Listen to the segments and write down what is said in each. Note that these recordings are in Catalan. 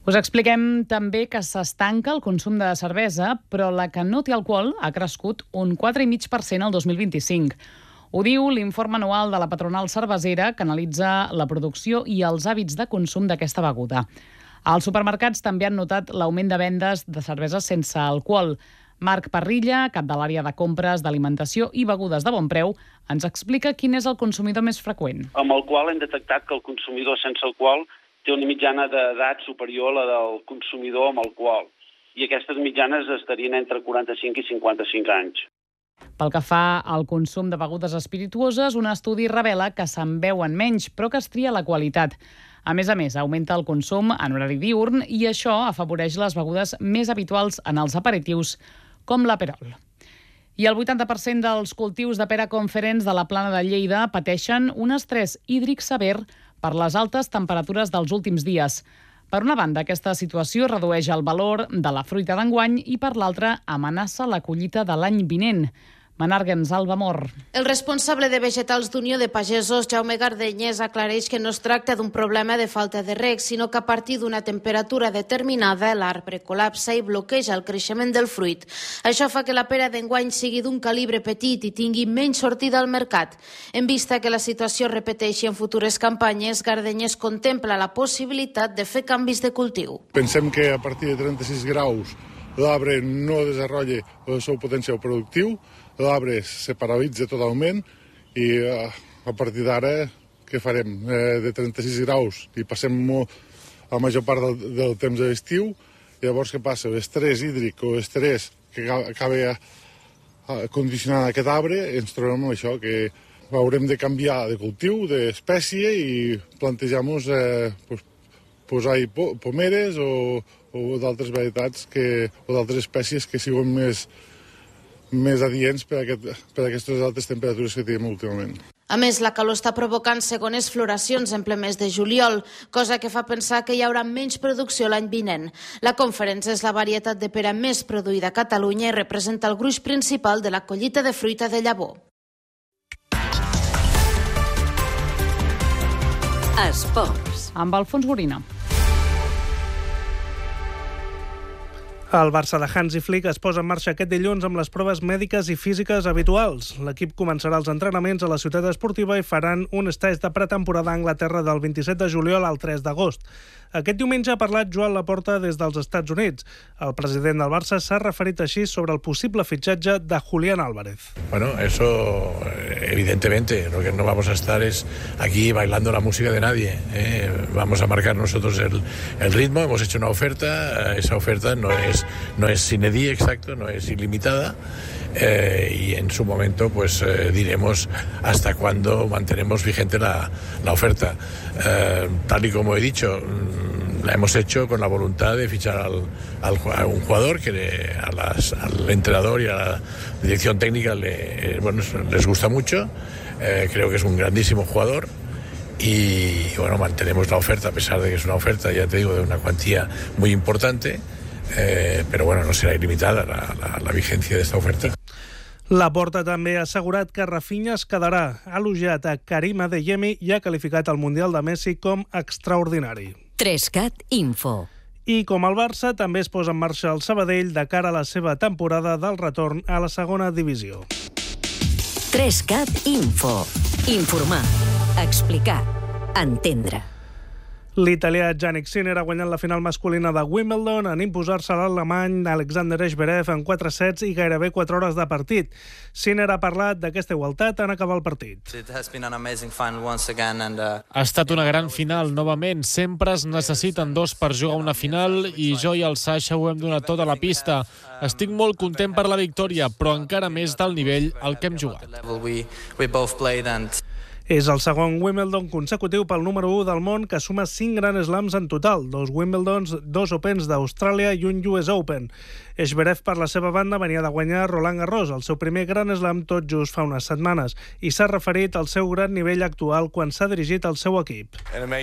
Us expliquem també que s'estanca el consum de cervesa, però la que no té alcohol ha crescut un 4,5% el 2025. Ho diu l'informe anual de la patronal cervesera, que analitza la producció i els hàbits de consum d'aquesta beguda. Els supermercats també han notat l'augment de vendes de cerveses sense alcohol. Marc Parrilla, cap de l'àrea de compres d'alimentació i begudes de bon preu, ens explica quin és el consumidor més freqüent. Amb el qual hem detectat que el consumidor sense alcohol té una mitjana d'edat superior a la del consumidor amb alcohol. I aquestes mitjanes estarien entre 45 i 55 anys. Pel que fa al consum de begudes espirituoses, un estudi revela que se'n beuen menys, però que es tria la qualitat. A més, augmenta el consum en horari diürn i això afavoreix les begudes més habituals en els aperitius, com l'aperol. I el 80% dels cultius de pera Conference de la Plana de Lleida pateixen un estrès hídric sever per les altes temperatures dels últims dies. Per una banda, aquesta situació redueix el valor de la fruita d'enguany i per l'altra amenaça la collita de l'any vinent. Menàrguens, Alba Mor. El responsable de vegetals d'Unió de Pagesos, Jaume Gardenyes, aclareix que no es tracta d'un problema de falta de reg, sinó que a partir d'una temperatura determinada l'arbre col·lapsa i bloqueja el creixement del fruit. Això fa que la pera d'enguany sigui d'un calibre petit i tingui menys sortida al mercat. En vista que la situació es repeteixi en futures campanyes, Gardenyes contempla la possibilitat de fer canvis de cultiu. Pensem que a partir de 36 graus l'arbre no desenvolupa el seu potencial productiu, l'arbre se paralitza totalment i a partir d'ara què farem? De 36 graus i passem la major part del temps de l'estiu. Llavors què passa? L'estrès hídric o l'estrès que acaba condicionant aquest arbre, ens trobem amb això, que haurem de canviar de cultiu, d'espècie i plantejar-nos posar-hi pomeres o d'altres varietats o d'altres espècies que siguin més adients per a aquestes altes temperatures que tenim últimament. A més, la calor està provocant segones floracions en ple mes de juliol, cosa que fa pensar que hi haurà menys producció l'any vinent. La Conference és la varietat de pera més produïda a Catalunya i representa el gruix principal de la collita de fruita de llavor. Esports. Amb Alfons Gorina. El Barça de Hansi Flick es posa en marxa aquest dilluns amb les proves mèdiques i físiques habituals. L'equip començarà els entrenaments a la ciutat esportiva i faran un stage de pretemporada a Anglaterra del 27 de juliol al 3 d'agost. Aquest diumenge ha parlat Joan Laporta des dels Estats Units. El president del Barça s'ha referit així sobre el possible fitxatge de Julián Álvarez. Bueno, eso evidentemente, lo que no vamos a estar es aquí bailando la música de nadie. Vamos a marcar nosotros el ritmo, hemos hecho una oferta, esa oferta no es sine die, exacto, no es ilimitada. Y en su momento pues diremos hasta cuándo mantenemos vigente la oferta. Tal y como he dicho, la hemos hecho con la voluntad de fichar a un jugador que al entrenador y a la dirección técnica les gusta mucho. Creo que es un grandísimo jugador. Y bueno, mantenemos la oferta, a pesar de que es una oferta, ya te digo, de una cuantía muy importante. Però bueno, no serà il·limitada la vigència d'esta oferta. Laporta també ha assegurat que Rafinha es quedarà. Ha elogiat a Karim Adeyemi i ha qualificat el Mundial de Messi com extraordinari. 3CAT Info. I com el Barça, també es posa en marxa el Sabadell de cara a la seva temporada del retorn a la segona divisió. 3CAT Info. Informar, explicar, entendre. L'italià Jannik Sinner ha guanyat la final masculina de Wimbledon en imposar-se l'alemany Alexander Zverev en 4 sets i gairebé 4 hores de partit. Sinner ha parlat d'aquesta igualtat en acabar el partit. Ha estat una gran final, novament. Sempre es necessiten dos per jugar una final i jo i el Sasha ho hem donat tot a la pista. Estic molt content per la victòria, però encara més del nivell al que hem jugat. És el segon Wimbledon consecutiu pel número 1 del món, que suma 5 Grand Slams en total, 2 Wimbledons, 2 Opens d'Austràlia i un US Open. Zverev, per la seva banda, venia de guanyar Roland Garros, el seu primer Grand Slam tot just fa unes setmanes, i s'ha referit al seu gran nivell actual quan s'ha dirigit al seu equip.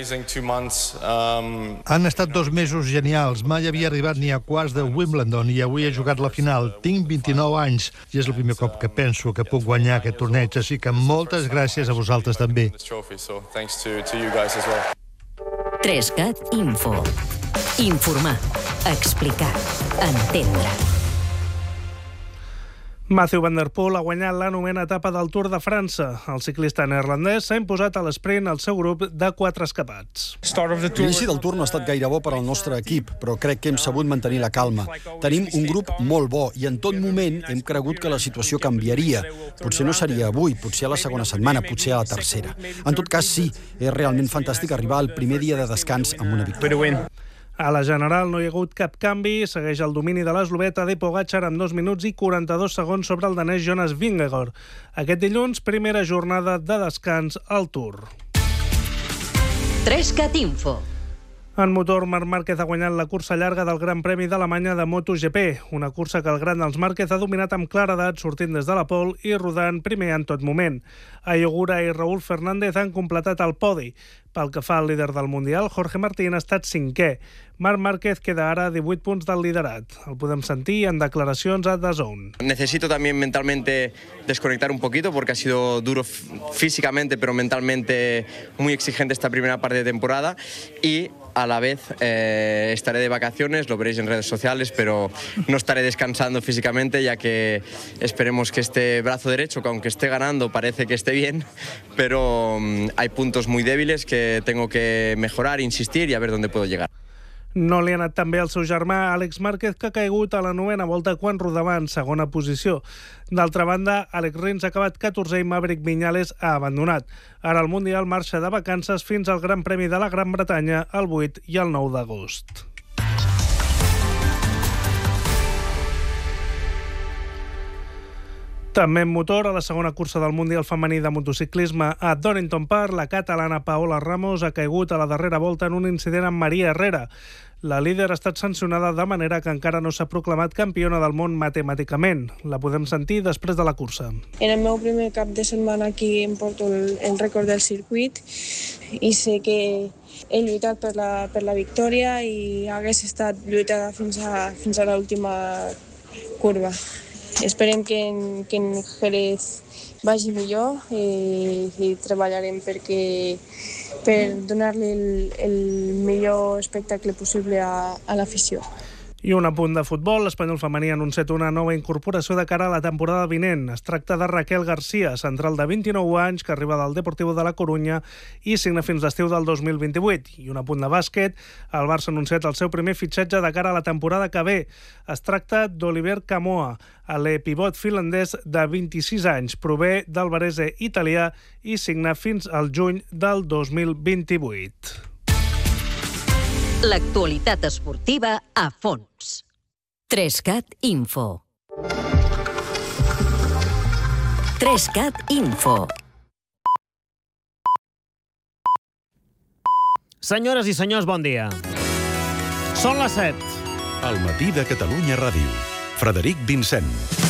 Han estat 2 mesos genials. Mai havia arribat ni a quarts de Wimbledon i avui he jugat la final. Tinc 29 anys i és el primer cop que penso que puc guanyar aquest torneig, així que moltes gràcies a vosaltres també. 3CAT Info. Informar, explicar, entendre. Mathieu Van Der Poel ha guanyat la 9ª etapa del Tour de França. El ciclista neerlandès s'ha imposat a l'esprint al seu grup de 4 escapats. L'inici del Tour no ha estat gaire bo per al nostre equip, però crec que hem sabut mantenir la calma. Tenim un grup molt bo i en tot moment hem cregut que la situació canviaria. Potser no seria avui, potser a la segona setmana, potser a la tercera. En tot cas, sí, és realment fantàstic arribar al primer dia de descans amb una victòria. A la general no hi ha hagut cap canvi. Segueix el domini de l'eslovè Tadej Pogačar amb 2 minuts i 42 segons sobre el danès Jonas Vingegaard. Aquest dilluns, primera jornada de descans al Tour. 3CAT Info. En motor, Marc Márquez ha guanyat la cursa llarga del Gran Premi d'Alemanya de MotoGP, una cursa que el gran dels Márquez ha dominat amb claredat, sortint des de la pole i rodant primer en tot moment. Ayogura i Raúl Fernández han completat el podi. Pel que fa al líder del Mundial, Jorge Martín ha estat 5è. Marc Márquez queda ara a 18 punts del liderat. El podem sentir en declaracions a DAZN. Necesito también mentalmente desconectar un poquito porque ha sido duro físicamente, pero mentalmente muy exigente esta primera parte de temporada y a la vez estaré de vacaciones, lo veréis en redes sociales, pero no estaré descansando físicamente, ya que esperemos que este brazo derecho, que aunque esté ganando parece que esté bien, pero hay puntos muy débiles que tengo que mejorar, insistir y a ver dónde puedo llegar. No li ha anat tan bé al seu germà Àlex Márquez, que ha caigut a la 9ª volta quan rodava en segona posició. D'altra banda, Alex Rins ha acabat 14è i Maverick Viñales ha abandonat. Ara el Mundial marxa de vacances fins al Gran Premi de la Gran Bretanya el 8 i el 9 d'agost. També en motor, a la segona cursa del Mundial femení de motociclisme a Donington Park, la catalana Paola Ramos ha caigut a la darrera volta en un incident amb Maria Herrera. La líder ha estat sancionada de manera que encara no s'ha proclamat campiona del món matemàticament. La podem sentir després de la cursa. En el meu primer cap de setmana aquí em porto el rècord del circuit i sé que he lluitat per la victòria i hagués estat lluitada fins a l'última curva. Esperem que en Jerez vagi millor i treballarem per donar-li el millor espectacle possible a l'afició. I un apunt de futbol, l'Espanyol femení ha anunciat una nova incorporació de cara a la temporada vinent. Es tracta de Raquel García, central de 29 anys, que arriba del Deportivo de la Corunya i signa fins l'estiu del 2028. I un apunt de bàsquet, el Barça ha anunciat el seu primer fitxatge de cara a la temporada que ve. Es tracta d'Oliver Camoa, l'epivot finlandès de 26 anys, prové del Varese italià i signa fins al juny del 2028. L'actualitat esportiva a fons. 3CAT Info. 3CAT Info. Senyores i senyors, bon dia. Són les 7. Al matí de Catalunya Ràdio. Frederic Vincent.